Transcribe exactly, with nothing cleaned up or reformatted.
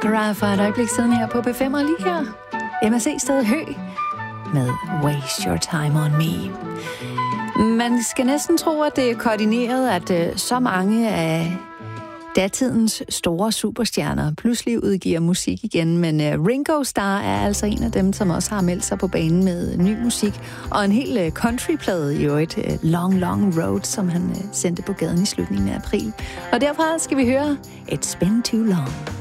Graf for et øjeblik siden her på B fem, og lige her M S C Sted Hø med Waste Your Time on Me. Man skal næsten tro, at det er koordineret, at så mange af datidens store superstjerner pludselig udgiver musik igen, men Ringo Starr er altså en af dem, som også har meldt sig på banen med ny musik, og en hel countryplade i øvrigt, Long Long Road, som han sendte på gaden i slutningen af april. Og derfra skal vi høre It's Been Too Long.